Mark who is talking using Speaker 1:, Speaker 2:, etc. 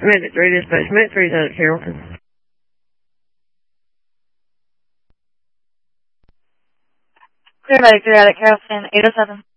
Speaker 1: Medic 3 dispatch. Medic 3's out at Carrollton.
Speaker 2: Clear Medic 3 out at Carrollton, 807.